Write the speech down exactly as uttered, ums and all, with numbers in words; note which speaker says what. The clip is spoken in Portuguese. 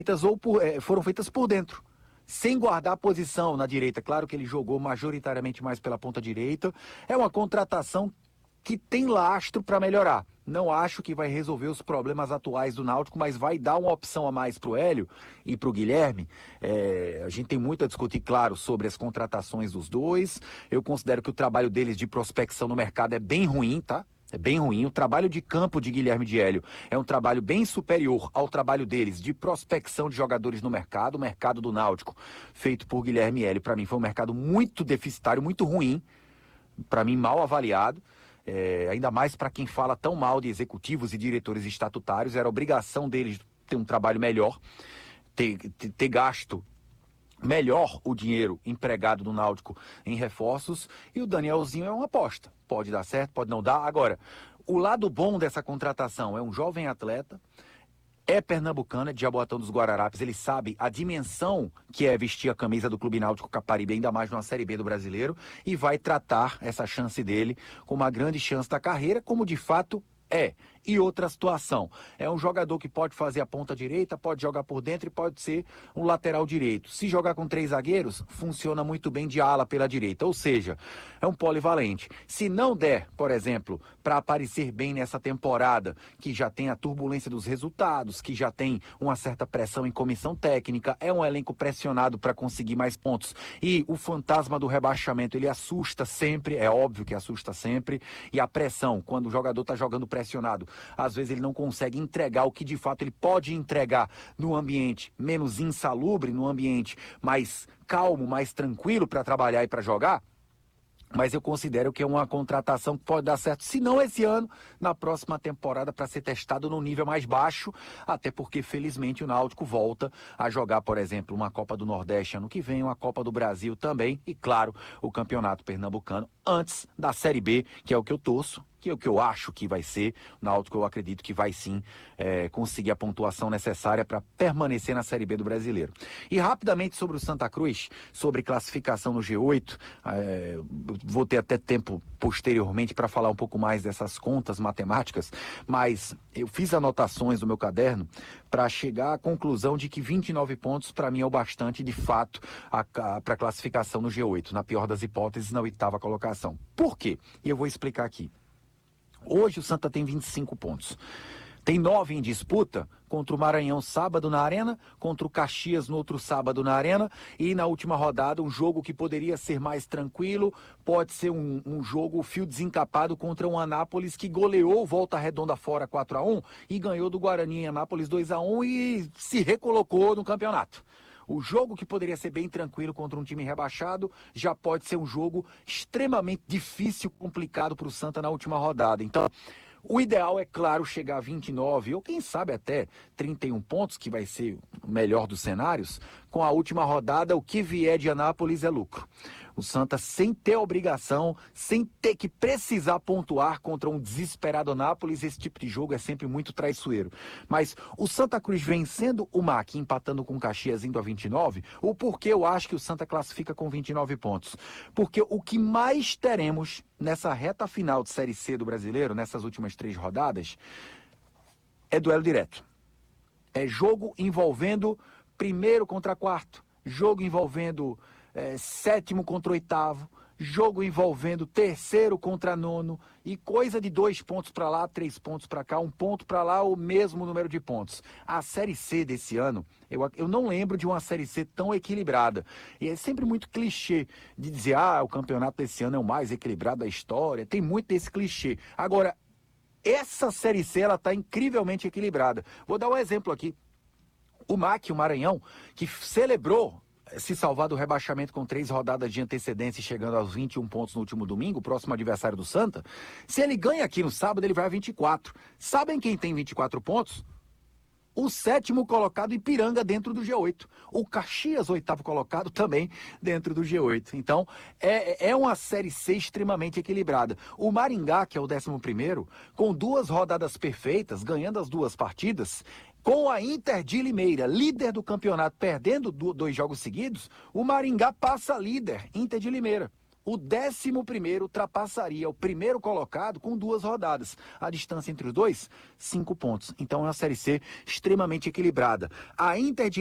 Speaker 1: feitas ou por, é, foram feitas por dentro, sem guardar a posição na direita. Claro que ele jogou majoritariamente mais pela ponta direita. É uma contratação que tem lastro para melhorar. Não acho que vai resolver os problemas atuais do Náutico, mas vai dar uma opção a mais para o Hélio e para o Guilherme. É, a gente tem muito a discutir, claro, sobre as contratações dos dois. Eu considero que o trabalho deles de prospecção no mercado é bem ruim, tá? É bem ruim. O trabalho de campo de Guilherme e de Hélio é um trabalho bem superior ao trabalho deles de prospecção de jogadores no mercado. O mercado do Náutico, feito por Guilherme e Hélio, para mim foi um mercado muito deficitário, muito ruim. Para mim, mal avaliado. É, ainda mais para quem fala tão mal de executivos e diretores estatutários. Era obrigação deles ter um trabalho melhor, ter, ter, ter gasto melhor o dinheiro empregado no Náutico em reforços, e o Danielzinho é uma aposta. Pode dar certo, pode não dar. Agora, o lado bom dessa contratação é um jovem atleta, é pernambucano, é de Jaboatão dos Guararapes, ele sabe a dimensão que é vestir a camisa do Clube Náutico Caparibe, ainda mais numa Série B do Brasileiro, e vai tratar essa chance dele como uma grande chance da carreira, como de fato é. E outra situação, é um jogador que pode fazer a ponta direita, pode jogar por dentro e pode ser um lateral direito. Se jogar com três zagueiros, funciona muito bem de ala pela direita, ou seja, é um polivalente. Se não der, por exemplo, para aparecer bem nessa temporada, que já tem a turbulência dos resultados, que já tem uma certa pressão em comissão técnica, é um elenco pressionado para conseguir mais pontos, e o fantasma do rebaixamento, ele assusta sempre, é óbvio que assusta sempre, e a pressão, quando o jogador está jogando pressionado, às vezes ele não consegue entregar o que de fato ele pode entregar no ambiente menos insalubre, no ambiente mais calmo, mais tranquilo para trabalhar e para jogar. Mas eu considero que é uma contratação que pode dar certo, se não esse ano, na próxima temporada, para ser testado num nível mais baixo, até porque, felizmente, o Náutico volta a jogar, por exemplo, uma Copa do Nordeste ano que vem, uma Copa do Brasil também, e, claro, o Campeonato Pernambucano, antes da Série B, que é o que eu torço, que é o que eu acho que vai ser. O Náutico, eu acredito que vai sim é, conseguir a pontuação necessária para permanecer na Série B do Brasileiro. E rapidamente sobre o Santa Cruz, sobre classificação no G oito, é, vou ter até tempo posteriormente para falar um pouco mais dessas contas matemáticas, mas eu fiz anotações no meu caderno para chegar à conclusão de que vinte e nove pontos para mim é o bastante, de fato, para a classificação no G oito, na pior das hipóteses, na oitava colocação. Por quê? E eu vou explicar aqui. Hoje o Santa tem vinte e cinco pontos. Tem nove em disputa contra o Maranhão sábado na Arena, contra o Caxias no outro sábado na Arena, e na última rodada um jogo que poderia ser mais tranquilo, pode ser um, um jogo fio desencapado contra um Anápolis que goleou Volta Redonda fora quatro a um e ganhou do Guarani em Anápolis dois a um e se recolocou no campeonato. O jogo que poderia ser bem tranquilo contra um time rebaixado já pode ser um jogo extremamente difícil, complicado para o Santa na última rodada. Então, o ideal é, claro, chegar a vinte e nove ou quem sabe até trinta e um pontos, que vai ser o melhor dos cenários. Com a última rodada, o que vier de Anápolis é lucro. O Santa, sem ter obrigação, sem ter que precisar pontuar contra um desesperado Anápolis, esse tipo de jogo é sempre muito traiçoeiro. Mas o Santa Cruz vencendo o M A C, empatando com o Caxias indo a vinte e nove, o porquê eu acho que o Santa classifica com vinte e nove pontos? Porque o que mais teremos nessa reta final de Série C do Brasileiro, nessas últimas três rodadas, é duelo direto. É jogo envolvendo primeiro contra quarto, jogo envolvendo é, sétimo contra oitavo, jogo envolvendo terceiro contra nono, e coisa de dois pontos para lá, três pontos para cá, um ponto para lá, o mesmo número de pontos. A Série C desse ano, eu, eu não lembro de uma Série C tão equilibrada. E é sempre muito clichê de dizer, ah, o campeonato desse ano é o mais equilibrado da história. Tem muito desse clichê. Agora, essa Série C, ela está incrivelmente equilibrada. Vou dar um exemplo aqui. O M A C, o Maranhão, que celebrou se salvar do rebaixamento com três rodadas de antecedência, chegando aos vinte e um pontos no último domingo, o próximo adversário do Santa, se ele ganha aqui no sábado, ele vai a vinte e quatro. Sabem quem tem vinte e quatro pontos? O sétimo colocado, Ipiranga, dentro do G oito. O Caxias, oitavo colocado, também dentro do G oito. Então, é, é uma Série C extremamente equilibrada. O Maringá, que é o décimo primeiro, com duas rodadas perfeitas, ganhando as duas partidas, com a Inter de Limeira, líder do campeonato, perdendo dois jogos seguidos, o Maringá passa líder, Inter de Limeira. o décimo primeiro ultrapassaria o primeiro colocado com duas rodadas. A distância entre os dois, cinco pontos. Então é uma Série C extremamente equilibrada. A Inter de